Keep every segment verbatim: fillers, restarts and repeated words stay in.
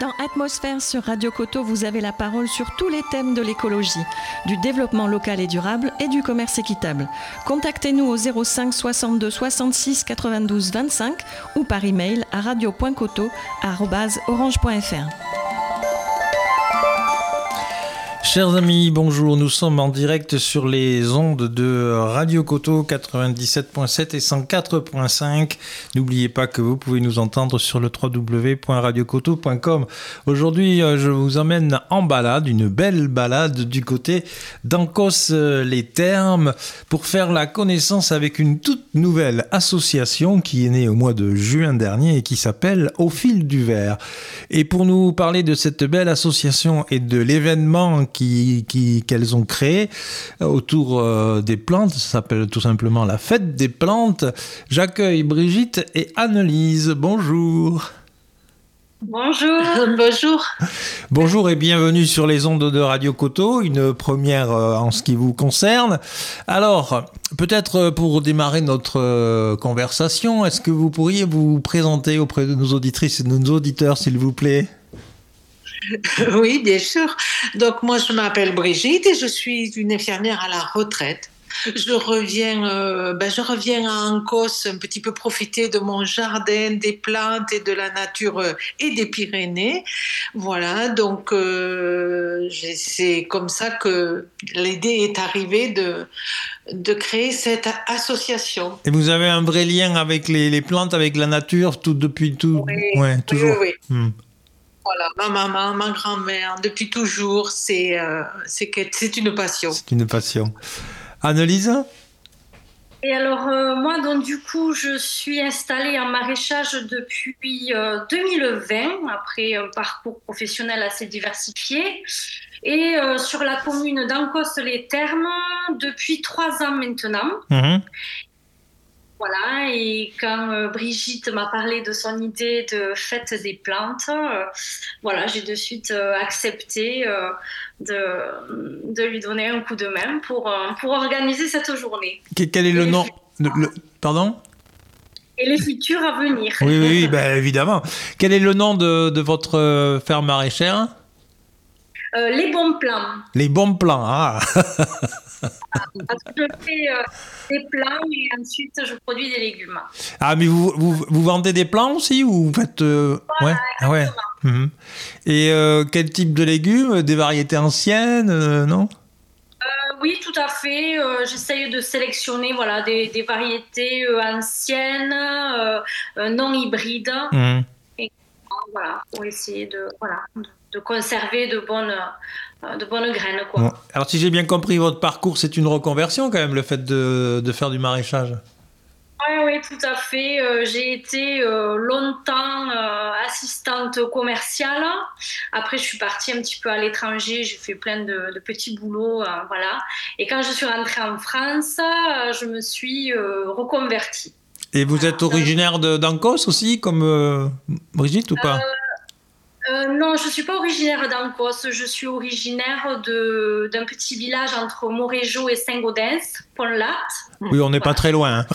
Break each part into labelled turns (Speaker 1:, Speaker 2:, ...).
Speaker 1: Dans Atmosphère sur Radio Coteau, vous avez la parole sur tous les thèmes de l'écologie, du développement local et durable et du commerce équitable. Contactez-nous au zéro cinq soixante-deux soixante-six quatre-vingt-douze vingt-cinq ou par email à radio point coteau arobase orange point f r.
Speaker 2: Chers amis, bonjour, nous sommes en direct sur les ondes de Radio Coteau quatre-vingt-dix-sept point sept et cent quatre point cinq. N'oubliez pas que vous pouvez nous entendre sur le w w w point radio coteau point com. Aujourd'hui, je vous emmène en balade, une belle balade du côté d'Ancos-les-Thermes pour faire la connaissance avec une toute nouvelle association qui est née au mois de juin dernier et qui s'appelle Au fil du verre. Et pour nous parler de cette belle association et de l'événement Qui, qui, qu'elles ont créé autour euh, des plantes, ça s'appelle tout simplement la fête des plantes. J'accueille Brigitte et Annelise. Bonjour.
Speaker 3: Bonjour. Bonjour.
Speaker 2: Bonjour et bienvenue sur les ondes de Radio Coteau, une première euh, en ce qui vous concerne. Alors, peut-être pour démarrer notre euh, conversation, est-ce que vous pourriez vous présenter auprès de nos auditrices et de nos auditeurs, s'il vous plaît ?
Speaker 3: Oui, bien sûr. Donc, moi, je m'appelle Brigitte et je suis une infirmière à la retraite. Je reviens, euh, ben, je reviens à Ancos un petit peu profiter de mon jardin, des plantes et de la nature euh, et des Pyrénées. Voilà, donc euh, c'est comme ça que l'idée est arrivée de, de créer cette association.
Speaker 2: Et vous avez un vrai lien avec les, les plantes, avec la nature, tout depuis tout,
Speaker 3: oui,
Speaker 2: ouais, toujours.
Speaker 3: Oui, oui.
Speaker 2: Hmm.
Speaker 3: Voilà, ma maman, ma grand-mère, depuis toujours, c'est, euh, c'est, que, c'est une passion.
Speaker 2: C'est une passion. Annelise ?
Speaker 4: Et alors, euh, moi, donc, du coup, je suis installée en maraîchage depuis euh, deux mille vingt, après un parcours professionnel assez diversifié. Et euh, sur la commune d'Ancos-les-Thermes depuis trois ans maintenant. Mmh. Voilà, et quand euh, Brigitte m'a parlé de son idée de fête des plantes, euh, voilà, j'ai de suite euh, accepté euh, de, de lui donner un coup de main pour, euh, pour organiser cette journée.
Speaker 2: Quel est le nom le, le, Pardon ?
Speaker 4: Et les futurs à venir.
Speaker 2: Oui, oui, ben, évidemment. Quel est le nom de, de votre ferme maraîchère ?
Speaker 4: euh, Les bons plans.
Speaker 2: Les bons plans, ah.
Speaker 4: Parce que je fais euh, des plants et ensuite je produis des légumes.
Speaker 2: Ah, mais vous, vous, vous vendez des plants aussi ou vous faites euh...
Speaker 4: Voilà,
Speaker 2: ouais, ouais. Mmh. Et euh, quel type de légumes ? Des variétés anciennes, euh, non ?
Speaker 4: euh, Oui, tout à fait. Euh, j'essaye de sélectionner voilà, des, des variétés euh, anciennes, euh, non hybrides. Mmh. Et voilà, pour essayer de, voilà, de, de conserver de bonnes... de bonnes graines, quoi.
Speaker 2: Bon. Alors, si j'ai bien compris votre parcours, c'est une reconversion quand même, le fait de, de faire du maraîchage.
Speaker 4: Oui, oui, tout à fait. Euh, j'ai été euh, longtemps euh, assistante commerciale. Après, je suis partie un petit peu à l'étranger. J'ai fait plein de, de petits boulots, euh, voilà. Et quand je suis rentrée en France, euh, je me suis euh, reconvertie.
Speaker 2: Et vous êtes originaire de, d'Ancos aussi, comme euh, Brigitte, ou pas ?
Speaker 4: euh, Euh, non, je ne suis pas originaire d'Ancos, je suis originaire de, d'un petit village entre Morégeau et Saint-Gaudens, Pont-Latte.
Speaker 2: Oui, on n'est voilà. pas très loin. Hein.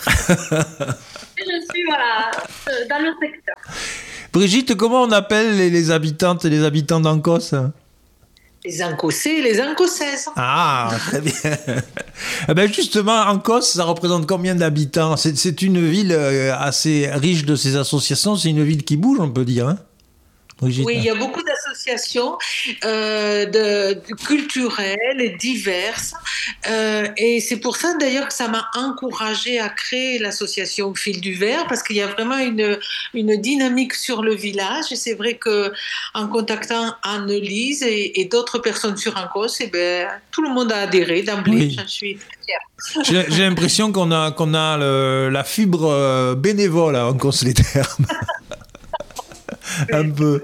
Speaker 4: Je suis voilà, dans le secteur.
Speaker 2: Brigitte, comment on appelle les, les habitantes et les habitants d'Ancos ?
Speaker 3: Les Ancosais et les Ancosaises.
Speaker 2: Ah, très bien. Eh ben justement, Ancos, ça représente combien d'habitants ? c'est, c'est une ville assez riche de ces associations, c'est une ville qui bouge, on peut dire, hein ? Brigitte.
Speaker 3: Oui, il y a beaucoup d'associations euh, de, de culturelles et diverses. Euh, et c'est pour ça d'ailleurs que ça m'a encouragée à créer l'association Au fil du verre, parce qu'il y a vraiment une, une dynamique sur le village. Et c'est vrai qu'en contactant Annelise et, et d'autres personnes sur Ancos, eh ben, tout le monde a adhéré d'emblée.
Speaker 2: Oui.
Speaker 3: J'en suis très fière.
Speaker 2: J'ai, j'ai l'impression qu'on a, qu'on a le, la fibre bénévole à Ancos-les-Thermes. Un peu.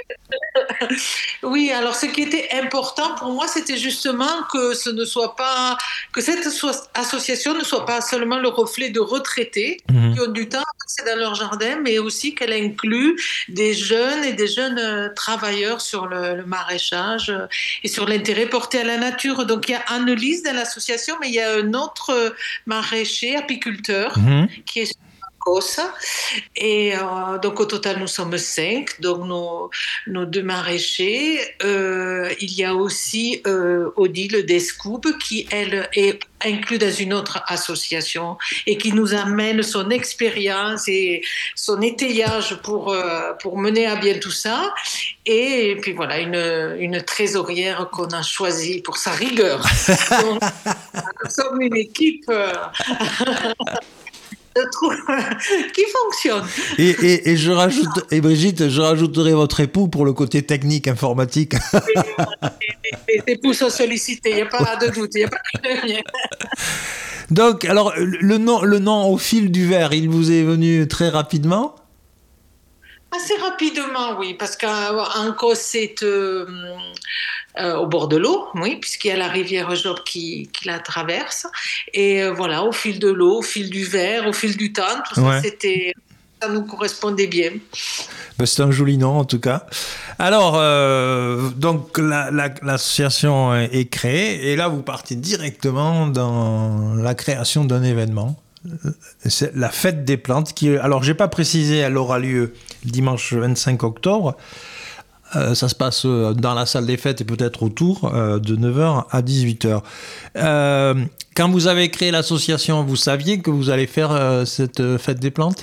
Speaker 3: Oui, alors ce qui était important pour moi, c'était justement que ce ne soit pas, que cette association ne soit pas seulement le reflet de retraités mmh. qui ont du temps à passer dans leur jardin, mais aussi qu'elle inclut des jeunes et des jeunes travailleurs sur le, le maraîchage et sur l'intérêt porté à la nature. Donc il y a Annelise dans l'association, mais il y a un autre maraîcher, apiculteur, mmh. qui est Cos. Et euh, donc au total nous sommes cinq, donc nos, nos deux maraîchers. Euh, il y a aussi euh, Odile Descoubes qui elle est inclue dans une autre association et qui nous amène son expérience et son étayage pour, euh, pour mener à bien tout ça. Et puis voilà, une, une trésorière qu'on a choisie pour sa rigueur. Donc, nous sommes une équipe euh, je trouve, qui fonctionne.
Speaker 2: Et, et, et, je rajoute, et Brigitte, je rajouterai votre époux pour le côté technique, informatique.
Speaker 3: Les époux sont sollicités, il n'y a pas de doute, il n'y a pas de...
Speaker 2: Donc, alors, le nom, le nom Au fil du verre, il vous est venu très rapidement ?
Speaker 3: Assez rapidement, oui, parce qu'en Cos, c'est euh, euh, au bord de l'eau, oui, puisqu'il y a la rivière Job qui, qui la traverse. Et euh, voilà, au fil de l'eau, au fil du verre, au fil du temps, tout
Speaker 2: ouais.
Speaker 3: ça, c'était, ça nous correspondait bien.
Speaker 2: Ben, c'est un joli nom, en tout cas. Alors, euh, donc, la, la, l'association est créée, et là, vous partez directement dans la création d'un événement. C'est la fête des plantes qui, alors j'ai pas précisé, elle aura lieu dimanche vingt-cinq octobre. Euh, ça se passe dans la salle des fêtes et peut-être autour euh, de neuf heures à dix-huit heures. Euh, quand vous avez créé l'association, vous saviez que vous allez faire euh, cette fête des plantes ?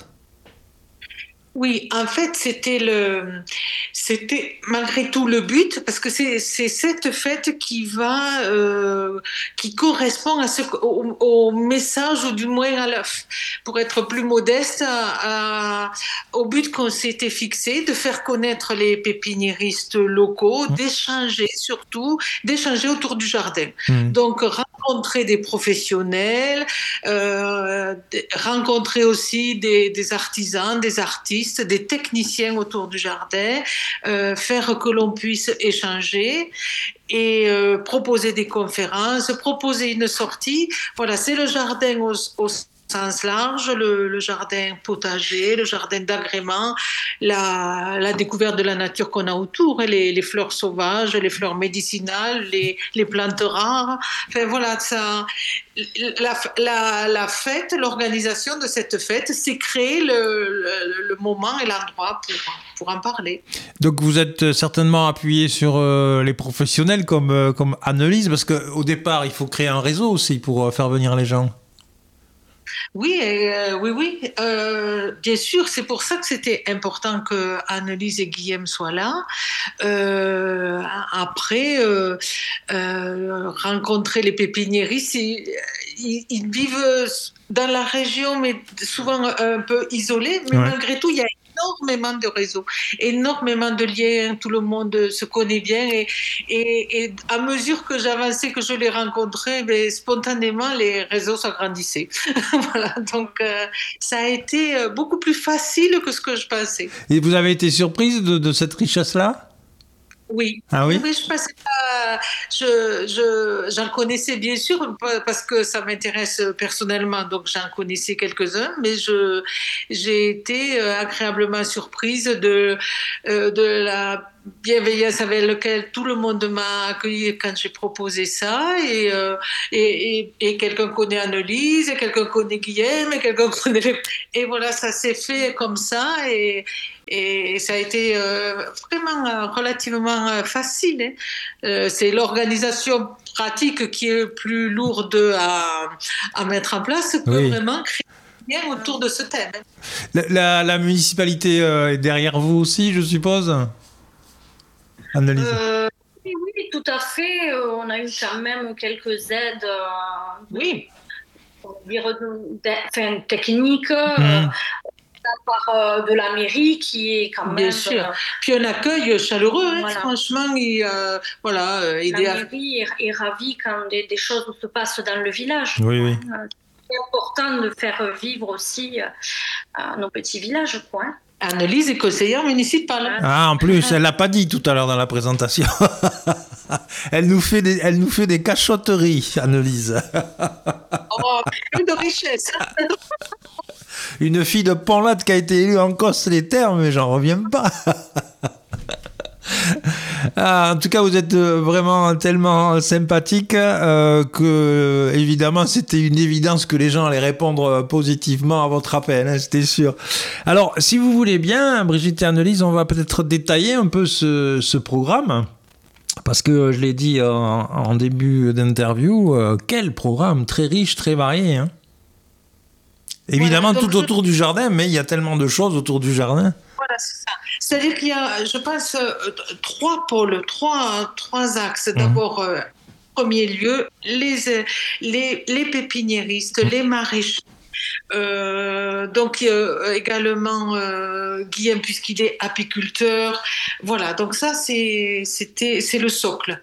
Speaker 3: Oui, en fait, c'était le, c'était malgré tout le but, parce que c'est, c'est cette fête qui va, euh, qui correspond à ce, au, au message, ou du moins à la, pour être plus modeste, à, à, au but qu'on s'était fixé, de faire connaître les pépiniéristes locaux, mmh. d'échanger surtout, d'échanger autour du jardin. Mmh. Donc, rencontrer des professionnels, euh, rencontrer aussi des, des artisans, des artistes, des techniciens autour du jardin, euh, faire que l'on puisse échanger et euh, proposer des conférences, proposer une sortie. Voilà, c'est le jardin au, au sens large, le, le jardin potager, le jardin d'agrément, la, la découverte de la nature qu'on a autour, les, les fleurs sauvages, les fleurs médicinales, les, les plantes rares. Enfin voilà, ça, la, la, la fête, l'organisation de cette fête, c'est créer le, le, le moment et l'endroit pour, pour en parler.
Speaker 2: Donc vous êtes certainement appuyé sur euh, les professionnels comme, euh, comme Anne-Lise, parce qu'au départ, il faut créer un réseau aussi pour faire venir les gens.
Speaker 3: Oui, euh, oui, oui, euh, bien sûr. C'est pour ça que c'était important que Anne-Lise et Guillaume soient là. Euh, après, euh, euh, rencontrer les pépiniéristes, ils, ils, ils vivent dans la région, mais souvent un peu isolés. Mais ouais. Malgré tout, il y a énormément de réseaux, énormément de liens, tout le monde se connaît bien et, et, et à mesure que j'avançais, que je les rencontrais, ben, spontanément les réseaux s'agrandissaient. Voilà, donc euh, ça a été beaucoup plus facile que ce que je pensais.
Speaker 2: Et vous avez été surprise de, de cette richesse-là ?
Speaker 3: Oui.
Speaker 2: Ah oui?
Speaker 3: Oui, je passais pas, je, je, j'en connaissais bien sûr parce que ça m'intéresse personnellement, donc j'en connaissais quelques-uns, mais je, j'ai été agréablement surprise de, de la bienveillance avec laquelle tout le monde m'a accueilli quand j'ai proposé ça, et, euh, et, et, et quelqu'un connaît Anne-Lise, et quelqu'un connaît Guillaume, et quelqu'un connaît... Et voilà, ça s'est fait comme ça, et, et ça a été euh, vraiment euh, relativement euh, facile. Hein. Euh, c'est l'organisation pratique qui est plus lourde à, à mettre en place que oui. Vraiment créer bien autour de ce thème.
Speaker 2: La, la, la municipalité euh, est derrière vous aussi, je suppose ?
Speaker 4: Euh, oui, oui, tout à fait. Euh, on a eu quand même quelques aides, euh,
Speaker 3: oui,
Speaker 4: pour dire, enfin, techniques, mmh. euh, par euh, de la mairie qui est quand même.
Speaker 3: Bien sûr. Euh, Puis un accueil chaleureux, voilà. Hein, franchement, et, euh, voilà. Euh,
Speaker 4: la mairie est, est ravie quand des, des choses se passent dans le village.
Speaker 2: Oui, oui.
Speaker 4: Euh, c'est important de faire vivre aussi euh, nos petits villages, quoi. Hein.
Speaker 3: Anne-Lise est conseillère municipale.
Speaker 2: Ah, en plus, elle l'a pas dit tout à l'heure dans la présentation. elle nous fait des, elle nous fait des cachotteries, Anne-Lise.
Speaker 3: Oh, plus de richesse.
Speaker 2: Une fille de Pont-Latte qui a été élue en Cosse les Terres, mais j'en reviens pas. Ah, en tout cas, vous êtes vraiment tellement sympathique euh, que, évidemment, c'était une évidence que les gens allaient répondre positivement à votre appel, hein, c'était sûr. Alors, si vous voulez bien, Brigitte et Annelise, on va peut-être détailler un peu ce, ce programme. Parce que je l'ai dit en, en début d'interview, euh, quel programme très riche, très varié. Hein. Évidemment, voilà, tout autour je... du jardin, mais il y a tellement de choses autour du jardin.
Speaker 3: Voilà, c'est ça. C'est-à-dire qu'il y a, je pense, euh, trois pôles, trois, trois axes. D'abord, mmh. euh, en premier lieu, les, les, les pépiniéristes, mmh. les maraîchers. Euh, donc euh, également euh, Guillaume puisqu'il est apiculteur, voilà, donc ça c'est, c'était, c'est le socle.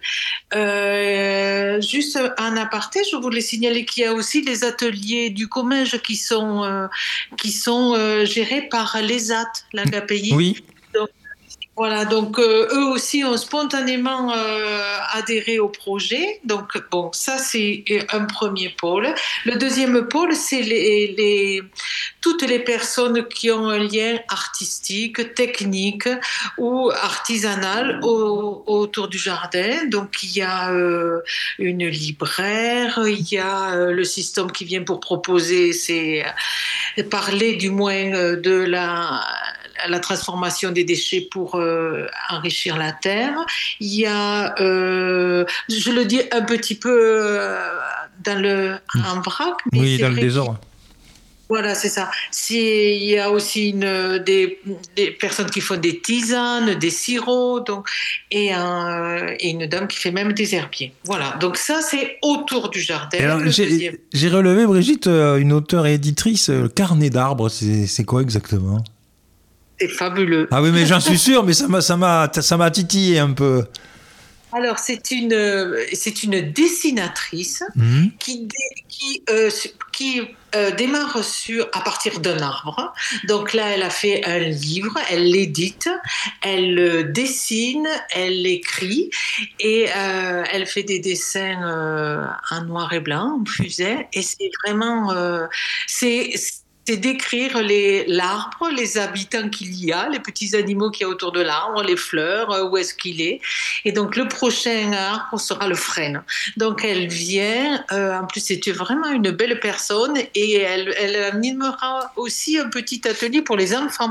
Speaker 3: Euh, juste un aparté, je voulais signaler qu'il y a aussi les ateliers du Comminges qui sont, euh, qui sont euh, gérés par l'E S A T, l'A G P I.
Speaker 2: Oui.
Speaker 3: Donc, voilà, donc euh, eux aussi ont spontanément euh, adhéré au projet. Donc bon, ça c'est un premier pôle. Le deuxième pôle, c'est les, les, toutes les personnes qui ont un lien artistique, technique ou artisanal au, autour du jardin. Donc il y a euh, une libraire, il y a euh, le système qui vient pour proposer, c'est parler du moins de la la transformation des déchets pour euh, enrichir la terre. Il y a, euh, je le dis un petit peu euh, dans le en vrac, mais
Speaker 2: oui,
Speaker 3: c'est
Speaker 2: dans
Speaker 3: vrai
Speaker 2: le désordre.
Speaker 3: Voilà, c'est ça. C'est, il y a aussi une, des, des personnes qui font des tisanes, des sirops, donc, et, un, et une dame qui fait même des herbiers. Voilà, donc ça, c'est autour du jardin.
Speaker 2: Alors, j'ai, deuxième... j'ai relevé, Brigitte, une auteure et éditrice, le carnet d'arbres, c'est, c'est quoi exactement ?
Speaker 3: C'est fabuleux.
Speaker 2: Ah oui, mais j'en suis sûr, mais ça m'a, ça m'a, ça m'a titillé un peu.
Speaker 3: Alors, c'est une, c'est une dessinatrice mmh. qui, qui, euh, qui euh, démarre sur, à partir d'un arbre. Donc là, elle a fait un livre, elle l'édite, elle le dessine, elle l'écrit et euh, elle fait des dessins euh, en noir et blanc, en fusain. Et c'est vraiment... Euh, c'est, c'est décrire les, l'arbre, les habitants qu'il y a, les petits animaux qu'il y a autour de l'arbre, les fleurs, où est-ce qu'il est. Et donc, le prochain arbre sera le frêne. Donc, elle vient, euh, en plus, c'était vraiment une belle personne, et elle, elle animera aussi un petit atelier pour les enfants.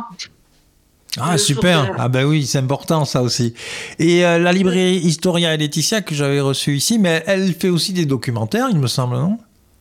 Speaker 2: Ah, super. Ah ben oui, c'est important ça aussi. Et euh, la librairie Historia et Laetitia que j'avais reçue ici, mais elle fait aussi des documentaires, il me semble, non ?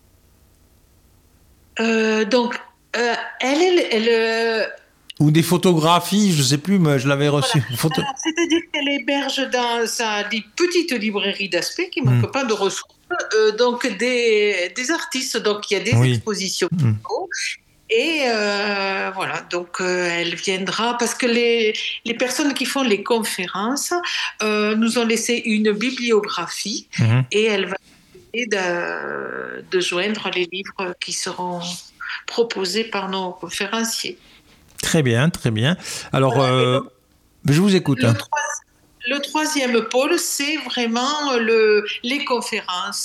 Speaker 3: euh, Donc, Euh, elle, elle, elle euh...
Speaker 2: ou des photographies, je ne sais plus, mais je l'avais reçue.
Speaker 3: Voilà.
Speaker 2: Photo...
Speaker 3: Alors, c'est-à-dire qu'elle héberge dans sa petite librairie d'Aspect qui ne manque mmh. pas de ressources, euh, donc des, des artistes, donc il y a des oui. expositions. Mmh. Et euh, voilà, donc euh, elle viendra parce que les, les personnes qui font les conférences euh, nous ont laissé une bibliographie mmh. et elle va essayer de, de joindre les livres qui seront proposés par nos conférenciers.
Speaker 2: Très bien, très bien. Alors, voilà, euh, donc, je vous écoute.
Speaker 3: Le,
Speaker 2: hein.
Speaker 3: trois, le troisième pôle, c'est vraiment le, les conférences.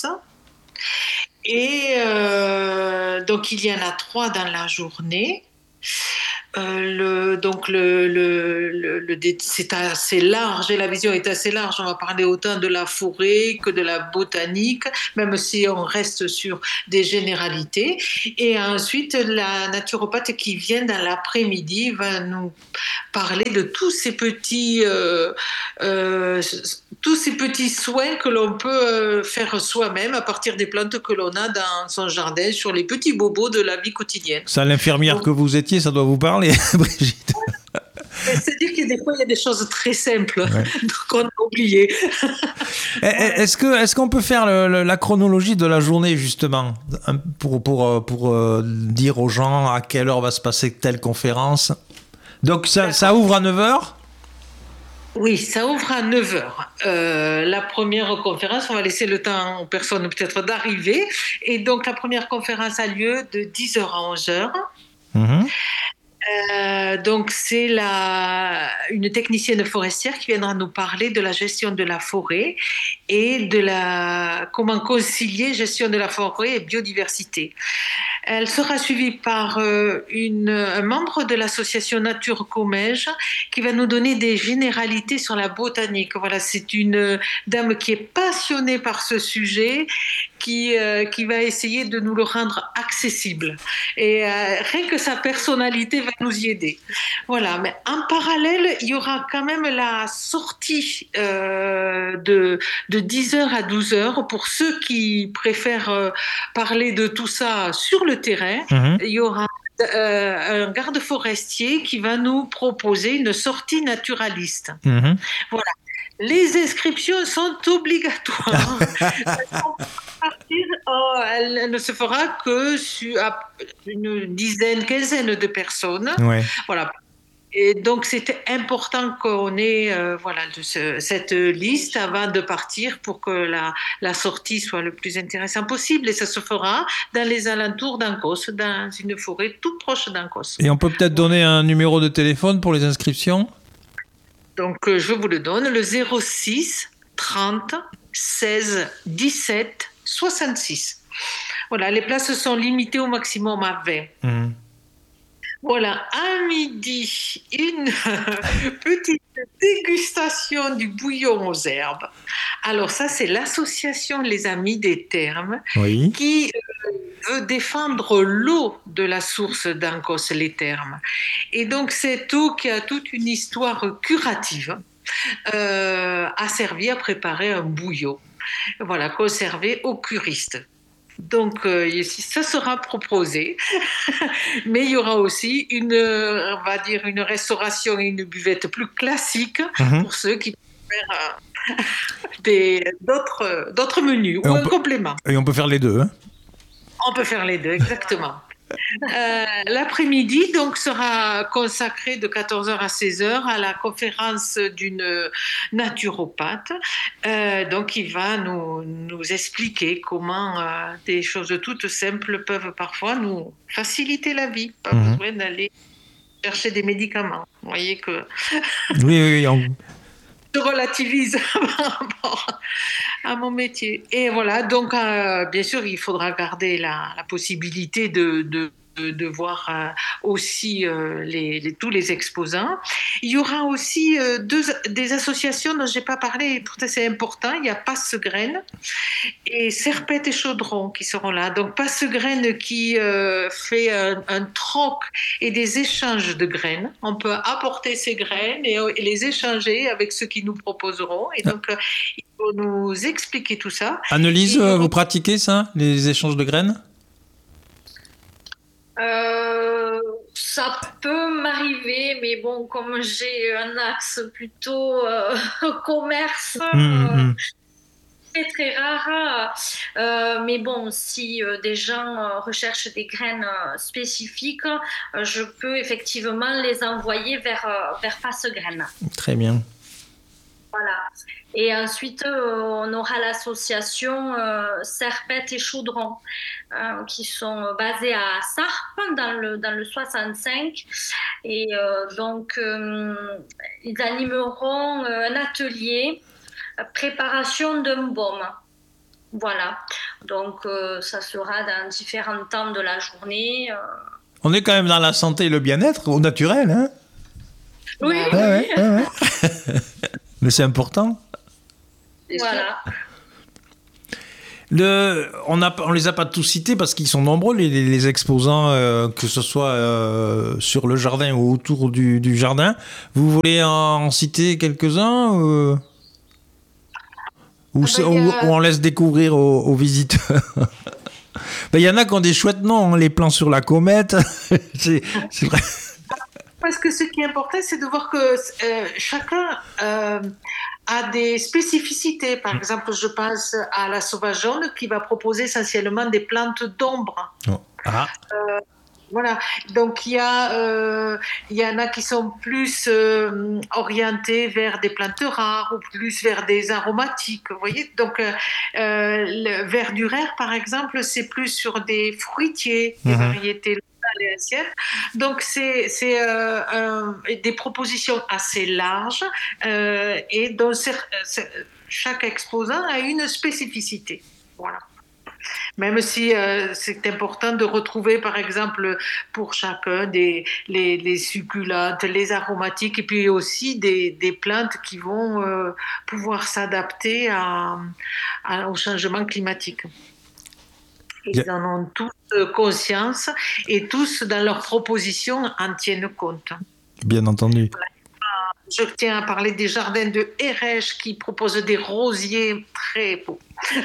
Speaker 3: Et euh, donc, il y en a trois dans la journée. Euh, le, donc le, le, le, le, c'est assez large et la vision est assez large. On va parler autant de la forêt que de la botanique, même si on reste sur des généralités. Et ensuite, la naturopathe qui vient dans l'après-midi va nous parler de tous ces petits, euh, euh, tous ces petits soins que l'on peut faire soi-même à partir des plantes que l'on a dans son jardin, sur les petits bobos de la vie quotidienne.
Speaker 2: Ça, l'infirmière Donc, que vous étiez, ça doit vous parler, Brigitte.
Speaker 3: C'est-à-dire que des fois, il y a des choses très simples ouais. qu'on a oubliées.
Speaker 2: Est-ce, que, est-ce qu'on peut faire le, le, la chronologie de la journée, justement, pour, pour, pour euh, dire aux gens à quelle heure va se passer telle conférence ? Donc, ça, ça ouvre à neuf heures ?
Speaker 3: Oui, ça ouvre à neuf heures. Euh, la première conférence, on va laisser le temps aux personnes peut-être d'arriver. Et donc, la première conférence a lieu de dix heures à onze heures. Mmh. Euh, donc, c'est la, une technicienne forestière qui viendra nous parler de la gestion de la forêt et de la, comment concilier gestion de la forêt et biodiversité. Elle sera suivie par euh, une, un membre de l'association Nature Comège qui va nous donner des généralités sur la botanique. Voilà, c'est une dame qui est passionnée par ce sujet, qui, euh, qui va essayer de nous le rendre accessible. Et euh, rien que sa personnalité va nous y aider. Voilà, mais en parallèle, il y aura quand même la sortie euh, de, de dix heures à douze heures pour ceux qui préfèrent euh, parler de tout ça sur le terrain. Mmh. Il y aura euh, un garde forestier qui va nous proposer une sortie naturaliste. Mmh. Voilà. Les inscriptions sont obligatoires. Oh, elle ne se fera que sur une dizaine, quinzaine de personnes. Ouais. Voilà. Et donc, c'était important qu'on ait euh, voilà, de ce, cette liste avant de partir pour que la, la sortie soit le plus intéressante possible. Et ça se fera dans les alentours d'Ancos, dans une forêt toute proche d'Ancos.
Speaker 2: Et on peut peut-être donner un numéro de téléphone pour les inscriptions ?
Speaker 3: Donc, euh, je vous le donne, le zéro six trente seize dix-sept soixante-six. Voilà, les places sont limitées au maximum à vingt. Mmh. Voilà, à midi, une petite dégustation du bouillon aux herbes. Alors ça, c'est l'association Les Amis des Thermes, oui, qui euh, veut défendre l'eau de la source d'Ancos les Thermes. Et donc, cette eau qui a toute une histoire curative euh, a servi à préparer un bouillon, voilà, conservé aux curistes. Donc, euh, ça sera proposé, mais il y aura aussi une, on va dire, une restauration et une buvette plus classique mmh. pour ceux qui préfèrent euh, des, d'autres, d'autres menus et ou un
Speaker 2: peut,
Speaker 3: complément.
Speaker 2: Et on peut faire les deux, hein ?
Speaker 3: On peut faire les deux, exactement. Euh, l'après-midi donc sera consacré de quatorze heures à seize heures à la conférence d'une naturopathe euh, donc qui va nous, nous expliquer comment euh, des choses toutes simples peuvent parfois nous faciliter la vie, pas mmh. besoin d'aller chercher des médicaments. Vous voyez que
Speaker 2: oui, oui, on...
Speaker 3: je relativise par rapport à mon métier. Et voilà, donc euh, bien sûr, il faudra garder la, la possibilité de, de, de voir euh, aussi euh, les, les, tous les exposants. Il y aura aussi euh, deux, des associations dont je n'ai pas parlé, et pourtant c'est important. Il y a Passe-Graines et Serpette et Chaudron qui seront là. Donc Passe-Graines qui euh, fait un, un troc et des échanges de graines. On peut apporter ces graines et, et les échanger avec ceux qui nous proposeront. Et donc, euh, il faut nous expliquer tout ça.
Speaker 2: Annelise, et, vous pratiquez ça, les échanges de graines ?
Speaker 4: Euh, ça peut m'arriver, mais bon, comme j'ai un axe plutôt euh, commerce, mmh, euh, très très rare. Euh, mais bon, si euh, des gens euh, recherchent des graines euh, spécifiques, euh, je peux effectivement les envoyer vers, euh, vers Passe-Graines.
Speaker 2: Très bien.
Speaker 4: Voilà. Et ensuite, euh, on aura l'association euh, Serpette et Chaudron, euh, qui sont basés à Sarp, dans le, dans le soixante-cinq. Et euh, donc, euh, ils animeront un atelier préparation d'un baume. Voilà. Donc, euh, ça sera dans différents temps de la journée. Euh...
Speaker 2: On est quand même dans la santé et le bien-être au naturel, hein ?
Speaker 4: Oui.
Speaker 2: Ah ouais, ah ouais. Mais c'est important.
Speaker 4: Voilà.
Speaker 2: Le, on a, on les a pas tous cités parce qu'ils sont nombreux les, les exposants, euh, que ce soit euh, sur le jardin ou autour du, du jardin. Vous voulez en citer quelques-uns euh, ou, ah bah, ou, a... ou on laisse découvrir aux, aux visiteurs? Il y en a qui ont des chouettes noms, hein, les plans sur la comète. c'est, c'est vrai.
Speaker 3: Parce que ce qui est important, c'est de voir que euh, chacun euh, a des spécificités. Par exemple, je pense à la sauvage jaune qui va proposer essentiellement des plantes d'ombre.
Speaker 2: Oh. Ah.
Speaker 3: Euh, voilà. Donc, il y, euh, y en a qui sont plus euh, orientés vers des plantes rares ou plus vers des aromatiques. Vous voyez ? Donc, euh, le verduraire, par exemple, c'est plus sur des fruitiers, des mm-hmm. variétés et anciennes. Donc, c'est, c'est euh, euh, des propositions assez larges euh, et dont c'est, c'est, chaque exposant a une spécificité. Voilà. Même si euh, c'est important de retrouver, par exemple, pour chacun, des, les, les succulentes, les aromatiques, et puis aussi des, des plantes qui vont euh, pouvoir s'adapter à, à- au changement climatique. Ils
Speaker 2: Bien,
Speaker 3: en ont tous euh, conscience et tous, dans leurs propositions, en tiennent compte.
Speaker 2: bien entendu.
Speaker 3: Je tiens à parler des jardins de Hérèche qui proposent des rosiers très beaux.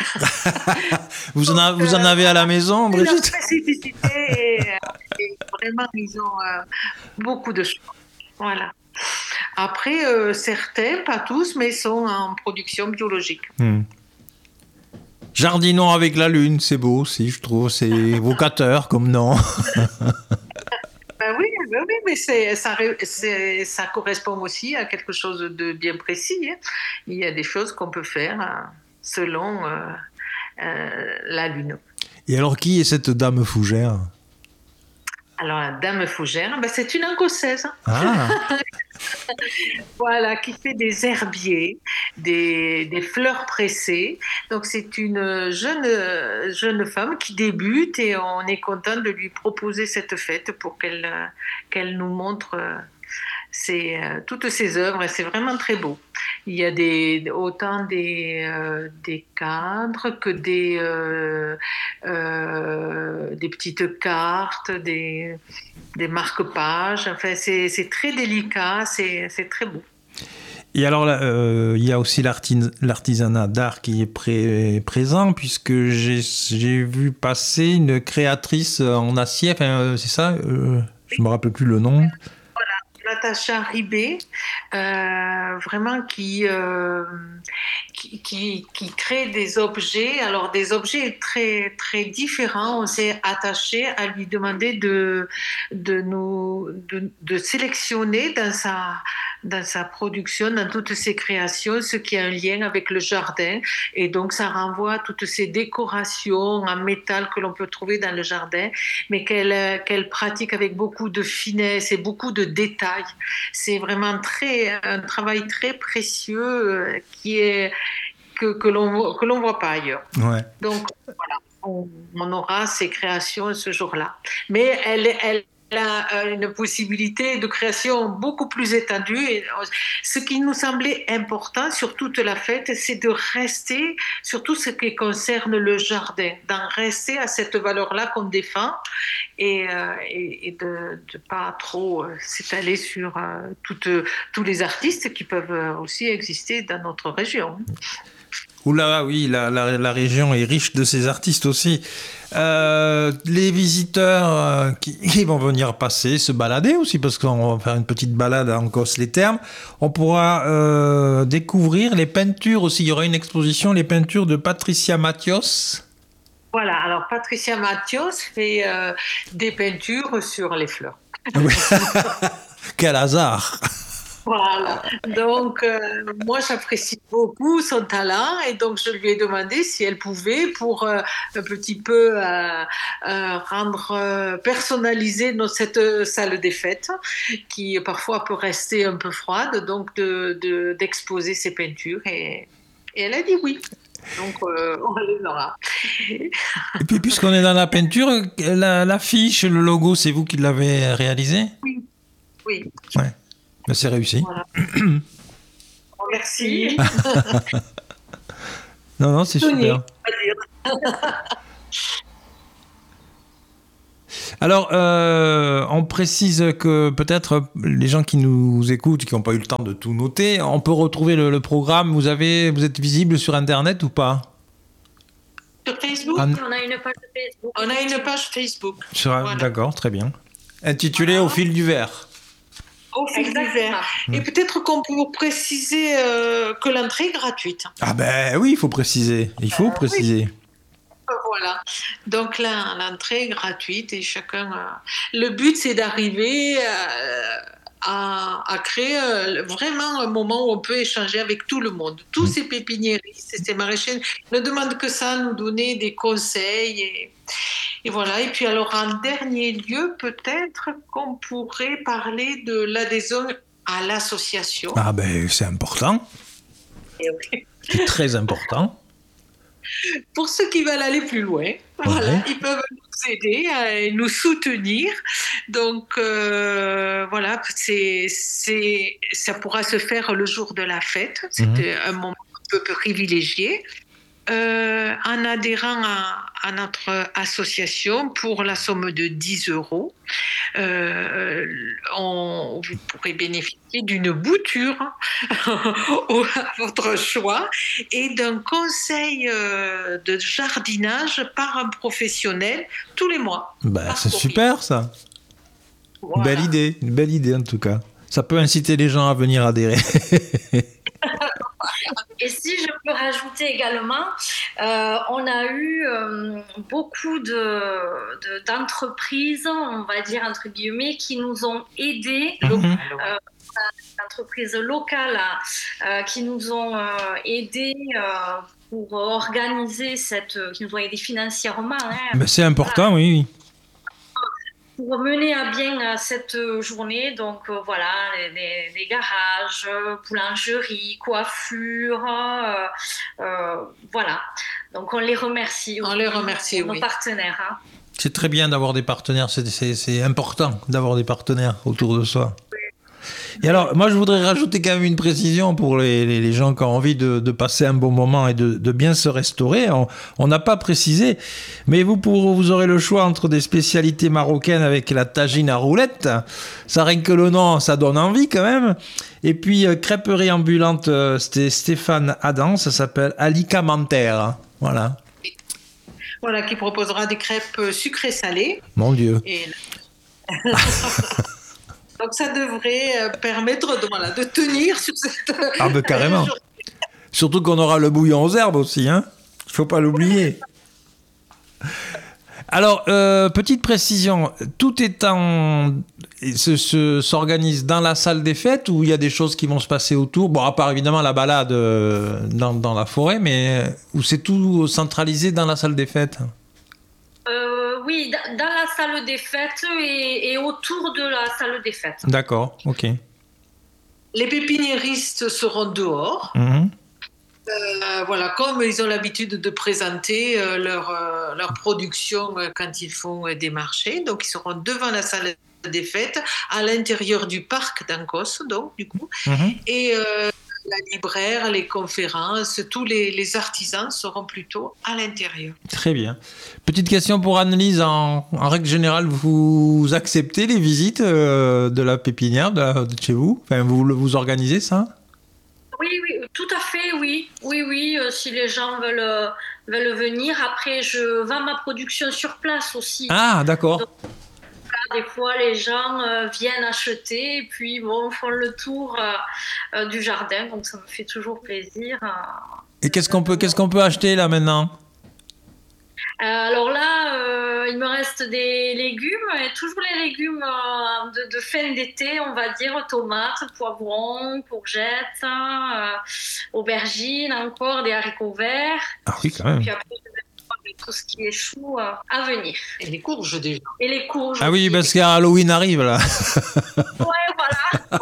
Speaker 2: Vous en, a-
Speaker 3: Donc,
Speaker 2: vous en
Speaker 3: euh,
Speaker 2: avez à la maison,
Speaker 3: c'est leur
Speaker 2: Brigitte?
Speaker 3: spécificité et, euh, et vraiment, ils ont euh, beaucoup de choix. Voilà. Après, euh, certains, pas tous, mais sont en production biologique.
Speaker 2: Hmm. Jardinons avec la lune, c'est beau aussi, je trouve. C'est évocateur comme nom.
Speaker 3: Ben oui, ben oui, mais c'est, ça, ré- c'est- ça correspond aussi à quelque chose de bien précis, hein. Il y a des choses qu'on peut faire euh, selon euh, euh, la lune.
Speaker 2: Et alors, qui est cette dame fougère?
Speaker 3: Alors, la dame fougère, ben, c'est une Écossaise.
Speaker 2: Ah,
Speaker 3: Voilà, qui fait des herbiers, des, des fleurs pressées. Donc c'est une jeune, jeune femme qui débute et on est content de lui proposer cette fête pour qu'elle euh, qu'elle nous montre euh, ses, euh, toutes ses œuvres et c'est vraiment très beau. Il y a des, autant des, euh, des cadres que des, euh, euh, des petites cartes, des, des marque-pages. Enfin, c'est c'est très délicat, c'est c'est très beau.
Speaker 2: et alors, là, euh, il y a aussi l'artis- l'artisanat d'art qui est pré- présent, puisque j'ai j'ai vu passer une créatrice en acier, enfin, euh, c'est ça, euh, je ne me rappelle plus le nom.
Speaker 3: Natacha Ribé, euh, vraiment qui, euh, qui, qui, qui crée des objets, alors des objets très, très différents. On s'est attaché à lui demander de, de, nous, de, de sélectionner dans sa, dans sa production, dans toutes ses créations, ce qui a un lien avec le jardin. Et donc, ça renvoie à toutes ces décorations en métal que l'on peut trouver dans le jardin, mais qu'elle qu'elle pratique avec beaucoup de finesse et beaucoup de détails. C'est vraiment très, un travail très précieux euh, qui est, que, que l'on que l'on voit pas ailleurs.
Speaker 2: Ouais.
Speaker 3: Donc, voilà, on, on aura ces créations ce jour-là. Mais elle, elle a une possibilité de création beaucoup plus étendue. Et ce qui nous semblait important sur toute la fête, c'est de rester sur tout ce qui concerne le jardin, d'en rester à cette valeur-là qu'on défend et, euh, et, et de ne pas trop euh, s'étaler sur euh, toutes, tous les artistes qui peuvent aussi exister dans notre région.
Speaker 2: Oula, oui, la, la, la région est riche de ces artistes aussi. Euh, les visiteurs euh, qui, qui vont venir passer, se balader aussi, parce qu'on va faire une petite balade en Cosse-les-Thermes. On pourra euh, découvrir les peintures aussi. Il y aura une exposition, les peintures de Patricia Mathios.
Speaker 3: Voilà, alors Patricia Mathios fait euh, des peintures sur les fleurs.
Speaker 2: Quel hasard!
Speaker 3: Voilà, donc euh, moi j'apprécie beaucoup son talent et donc je lui ai demandé si elle pouvait pour euh, un petit peu euh, euh, rendre euh, personnaliser notre, cette salle des fêtes qui parfois peut rester un peu froide, donc de, de, d'exposer ses peintures et, et elle a dit oui. Donc euh, on les aura.
Speaker 2: Et puis puisqu'on est dans la peinture, la, l'affiche, le logo, c'est vous qui l'avez réalisé?
Speaker 3: Oui, oui.
Speaker 2: Ouais. Mais c'est réussi.
Speaker 3: Voilà. Merci.
Speaker 2: Non, non, c'est super. Alors, euh, on précise que peut-être les gens qui nous écoutent, qui n'ont pas eu le temps de tout noter, on peut retrouver le, le programme. Vous avez, vous êtes visible sur Internet ou pas?
Speaker 3: Sur Facebook,
Speaker 2: Ah,
Speaker 4: On a une page Facebook.
Speaker 3: on a une page Facebook.
Speaker 2: sur-
Speaker 3: Voilà.
Speaker 2: D'accord, très bien. Intitulé Au fil du verre.
Speaker 3: Au fil du
Speaker 4: Exactement.
Speaker 3: verre. Et peut-être qu'on peut préciser euh, que l'entrée est gratuite.
Speaker 2: Ah ben oui, il faut préciser. Il faut
Speaker 3: Euh,
Speaker 2: préciser.
Speaker 3: Voilà. Donc là, l'entrée est gratuite et chacun. euh, Le but, c'est d'arriver euh, à, à créer euh, vraiment un moment où on peut échanger avec tout le monde. Tous ces pépiniéristes et ces maraîchers ne demandent que ça, nous donner des conseils. Et, et voilà. Et puis, alors, en dernier lieu, peut-être qu'on pourrait parler de l'adhésion à l'association.
Speaker 2: Ah ben c'est important.
Speaker 3: Et oui.
Speaker 2: C'est très important.
Speaker 3: Pour ceux qui veulent aller plus loin, voilà,
Speaker 2: Ouais.
Speaker 3: ils peuvent nous aider et nous soutenir. Donc euh, voilà, c'est, c'est, ça pourra se faire le jour de la fête. C'est
Speaker 2: Mhm.
Speaker 3: un moment un peu privilégié. Euh, en adhérant à, à notre association pour la somme de dix euros, euh, on, vous pourrez bénéficier d'une bouture au- à votre choix et d'un conseil euh, de jardinage par un professionnel tous les mois.
Speaker 2: Bah,
Speaker 3: par
Speaker 2: c'est
Speaker 3: courrier.
Speaker 2: super ça.
Speaker 3: Voilà.
Speaker 2: Belle idée, une belle idée en tout cas. Ça peut inciter les gens à venir adhérer.
Speaker 4: Et si je peux rajouter également, euh, on a eu euh, beaucoup de, de- d'entreprises, on va dire entre guillemets, qui nous ont aidés,
Speaker 2: Mhm.
Speaker 4: euh, d'entreprises locales euh, qui nous ont euh, aidés euh, pour organiser cette, qui nous ont aidés financièrement, hein,
Speaker 2: Bah, c'est important, oui. oui.
Speaker 4: pour mener à bien euh, cette journée. Donc euh, voilà, les, les- les garages, euh, boulangerie, coiffure, euh, euh, voilà. Donc on les remercie.
Speaker 3: On les remercie,
Speaker 4: nos
Speaker 3: oui.
Speaker 4: partenaires. Hein.
Speaker 2: C'est très bien d'avoir des partenaires, c'est, c'est, c'est important d'avoir des partenaires autour de soi. Et alors, moi, je voudrais rajouter quand même une précision pour les, les, les gens qui ont envie de, de passer un bon moment et de, de bien se restaurer. On n'a pas précisé, mais vous, pour, vous aurez le choix entre des spécialités marocaines avec la tagine à roulettes. Ça, rien que le nom, ça donne envie quand même. Et puis, euh, crêperie ambulante, euh, c'était Stéphane Adam, ça s'appelle Alicamentaire. Voilà.
Speaker 3: Voilà, qui proposera des crêpes sucrées salées.
Speaker 2: Mon Dieu.
Speaker 3: Et donc ça devrait permettre de, voilà, de tenir sur cette...
Speaker 2: Ah ben carrément.
Speaker 3: journée.
Speaker 2: Surtout qu'on aura le bouillon aux herbes aussi, hein. Faut pas l'oublier. Alors, euh, petite précision, tout est en... Se, se, s'organise dans la salle des fêtes ou il y a des choses qui vont se passer autour? Bon, à part évidemment la balade euh, dans, dans la forêt, mais où c'est tout centralisé dans la salle des fêtes?
Speaker 4: Euh, oui, d- dans la salle des fêtes et, et autour de la salle des fêtes.
Speaker 2: D'accord, ok.
Speaker 3: Les pépiniéristes seront dehors.
Speaker 2: Mmh.
Speaker 3: Euh, voilà, comme ils ont l'habitude de présenter euh, leur, euh, leur production euh, quand ils font euh, des marchés. Donc, ils seront devant la salle des fêtes, à l'intérieur du parc d'Ancos, donc, du coup.
Speaker 2: Mmh.
Speaker 3: Et euh, la libraire, les conférences, tous les, les artisans seront plutôt à l'intérieur.
Speaker 2: Très bien. Petite question pour Annelise. En, en règle générale, vous acceptez les visites euh, de la pépinière de, la- de chez vous? Enfin, vous, vous organisez ça?
Speaker 4: Oui, oui, tout à fait, oui. Oui, oui, euh, si les gens veulent, euh, veulent venir. Après, je vends ma production sur place aussi.
Speaker 2: Ah, d'accord.
Speaker 4: Donc, des fois, les gens euh, viennent acheter et puis bon, font le tour euh, euh, du jardin. Donc, ça me fait toujours plaisir. euh.
Speaker 2: Et qu'est-ce qu'on peut, qu'est-ce qu'on peut acheter là maintenant?
Speaker 4: Euh, alors là, euh, il me reste des légumes, et toujours les légumes euh, de, de fin d'été, on va dire, tomates, poivrons, courgettes, euh, aubergines, encore des haricots verts.
Speaker 2: Ah oui, quand même.
Speaker 4: Puis après, je vais prendre tout ce qui est chou euh, à venir.
Speaker 3: Et les courges déjà.
Speaker 4: Et les courges.
Speaker 2: Ah oui,
Speaker 4: aussi.
Speaker 2: parce qu'Halloween arrive là.
Speaker 4: Ouais, voilà.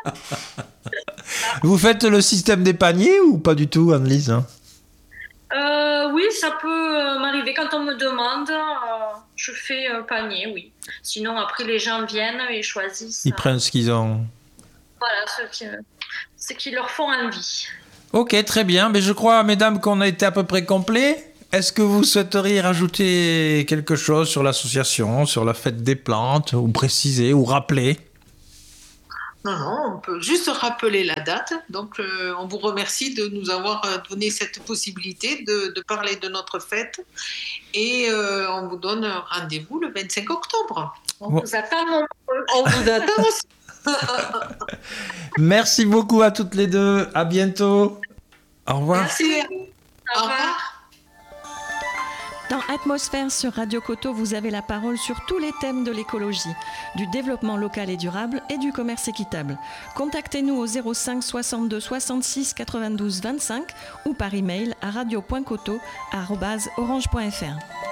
Speaker 2: Vous faites le système des paniers ou pas du tout, Annelise?
Speaker 4: Euh, oui, ça peut euh, m'arriver. Quand on me demande, euh, je fais un panier, oui. Sinon, après, les gens viennent et choisissent.
Speaker 2: Ils
Speaker 4: euh,
Speaker 2: prennent ce qu'ils ont.
Speaker 4: Voilà, ce qui, ce qui leur font envie.
Speaker 2: Ok, très bien. Mais je crois, mesdames, qu'on a été à peu près complet. Est-ce que vous souhaiteriez rajouter quelque chose sur l'association, sur la fête des plantes, ou préciser, ou rappeler?
Speaker 3: Non, non, on peut juste rappeler la date. Donc, euh, on vous remercie de nous avoir euh, donné cette possibilité de, de parler de notre fête. Et euh, on vous donne rendez-vous le vingt-cinq octobre.
Speaker 4: On
Speaker 2: Bon.
Speaker 4: vous attend nombreux.
Speaker 3: On vous attend aussi.
Speaker 2: Merci beaucoup à toutes les deux. À bientôt. Au revoir.
Speaker 3: Merci.
Speaker 4: Au
Speaker 3: Au
Speaker 4: revoir.
Speaker 3: revoir.
Speaker 1: Dans Atmosphère sur Radio Coteau, vous avez la parole sur tous les thèmes de l'écologie, du développement local et durable et du commerce équitable. Contactez-nous au zéro cinq soixante-deux soixante-six quatre-vingt-douze vingt-cinq ou par email à radio point coteau arobase orange point f r.